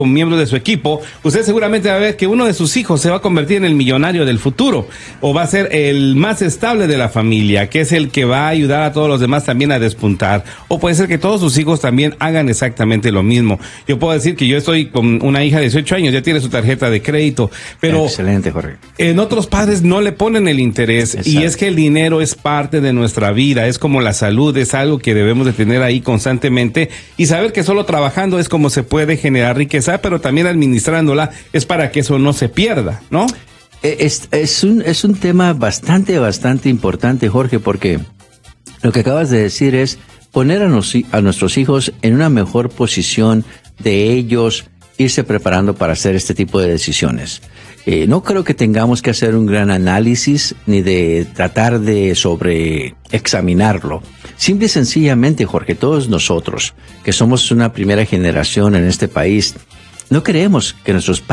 miembros de su equipo, usted seguramente va a ver que uno de sus hijos se va a convertir en el millonario del futuro, o va a ser el más estable de la familia, que es el que va a ayudar a todos los demás también a despuntar, o puede ser que todos sus hijos también hagan exactamente lo mismo. Yo puedo decir que yo estoy con una hija de 18 años, ya tiene su tarjeta de crédito, pero excelente, Jorge. En otros padres no le ponen el interés. Exacto. Y es que el dinero es parte de nuestra vida, es como la salud, es algo que debemos de tener ahí constantemente y saber que solo trabajando es como se puede generar riqueza, pero también administrándola es para que eso no se pierda, ¿no? Es un tema bastante importante, Jorge, porque lo que acabas de decir es poner a nuestros hijos en una mejor posición de ellos irse preparando para hacer este tipo de decisiones. No creo que tengamos que hacer un gran análisis ni de tratar de sobreexaminarlo. Simple y sencillamente, Jorge, todos nosotros que somos una primera generación en este país, no queremos que nuestros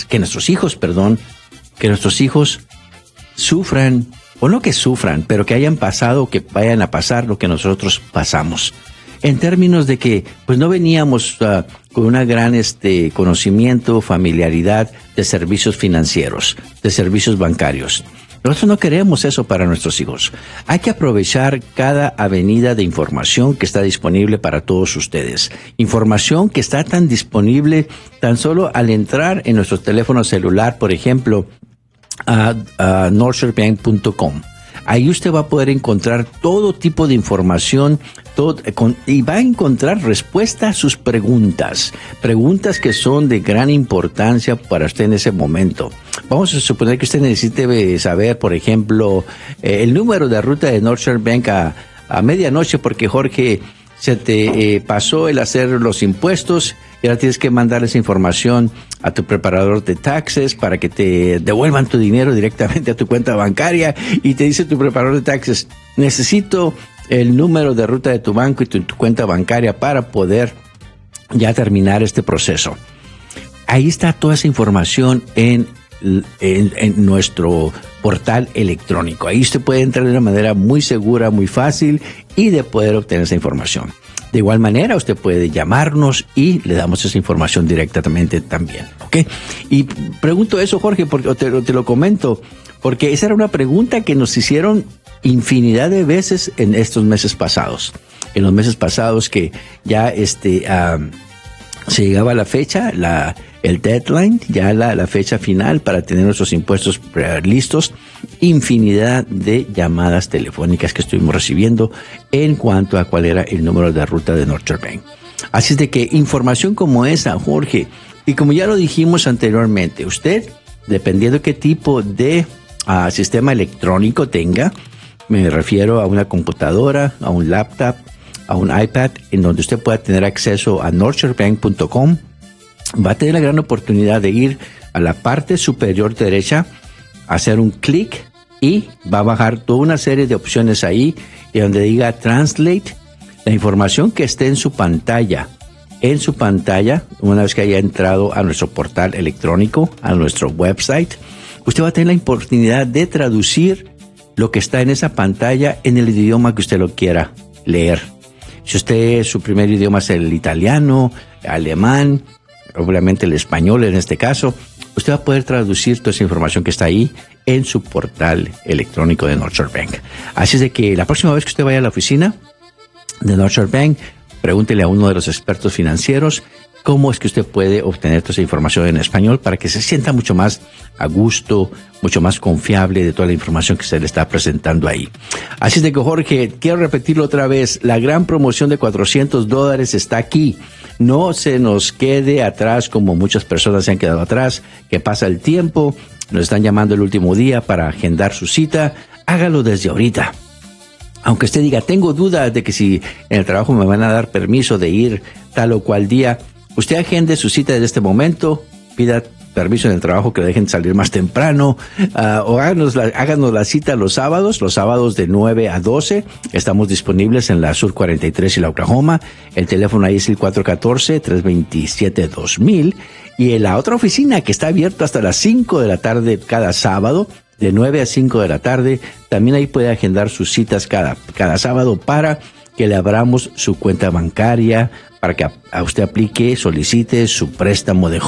hijos sufran, o no que sufran, pero que hayan pasado o que vayan a pasar lo que nosotros pasamos. En términos de que, pues no veníamos con una gran conocimiento, familiaridad de servicios financieros, de servicios bancarios. Nosotros no queremos eso para nuestros hijos. Hay que aprovechar cada avenida de información que está disponible para todos ustedes. Información que está tan disponible tan solo al entrar en nuestro teléfono celular, por ejemplo, a northshorebank.com. Ahí usted va a poder encontrar todo tipo de información y va a encontrar respuesta a sus preguntas que son de gran importancia para usted en ese momento. Vamos a suponer que usted necesite saber, por ejemplo, el número de ruta de North Shore Bank a medianoche porque, Jorge, se te pasó el hacer los impuestos y ahora tienes que mandar esa información a tu preparador de taxes para que te devuelvan tu dinero directamente a tu cuenta bancaria, y te dice tu preparador de taxes: necesito el número de ruta de tu banco y tu cuenta bancaria para poder ya terminar este proceso. Ahí está toda esa información en nuestro portal electrónico. Ahí usted puede entrar de una manera muy segura, muy fácil, y de poder obtener esa información. De igual manera, usted puede llamarnos y le damos esa información directamente también, ¿ok? Y pregunto eso, Jorge, porque te lo comento, porque esa era una pregunta que nos hicieron infinidad de veces en estos meses pasados. En los meses pasados que ya se llegaba la fecha, el deadline, ya la fecha final para tener nuestros impuestos listos. Infinidad de llamadas telefónicas que estuvimos recibiendo en cuanto a cuál era el número de ruta de North Shore Bank. Así es de que información como esa, Jorge, y como ya lo dijimos anteriormente, usted, dependiendo qué tipo de sistema electrónico tenga, me refiero a una computadora, a un laptop, a un iPad, en donde usted pueda tener acceso a northshorebank.com, va a tener la gran oportunidad de ir a la parte superior derecha, hacer un clic y va a bajar toda una serie de opciones ahí, y donde diga Translate, la información que esté en su pantalla, una vez que haya entrado a nuestro portal electrónico, a nuestro website, usted va a tener la oportunidad de traducir lo que está en esa pantalla en el idioma que usted lo quiera leer. Si su primer idioma es el italiano, alemán, obviamente el español en este caso, usted va a poder traducir toda esa información que está ahí en su portal electrónico de North Shore Bank. Así es de que la próxima vez que usted vaya a la oficina de North Shore Bank, pregúntele a uno de los expertos financieros cómo es que usted puede obtener toda esa información en español para que se sienta mucho más a gusto, mucho más confiable de toda la información que se le está presentando ahí. Así es de que, Jorge, quiero repetirlo otra vez, la gran promoción de $400 está aquí. No se nos quede atrás como muchas personas se han quedado atrás, que pasa el tiempo, nos están llamando el último día para agendar su cita. Hágalo desde ahorita. Aunque usted diga, tengo dudas de que si en el trabajo me van a dar permiso de ir tal o cual día, usted agende su cita desde este momento, pida permiso en el trabajo que lo dejen salir más temprano, o háganos la cita los sábados de 9 a 12, estamos disponibles en la Sur 43 y la Oklahoma, el teléfono ahí es el 414-327-2000, y en la otra oficina que está abierta hasta las 5 de la tarde cada sábado, de 9 a 5 de la tarde, también ahí puede agendar sus citas cada sábado para que le abramos su cuenta bancaria, para que a usted aplique, solicite su préstamo de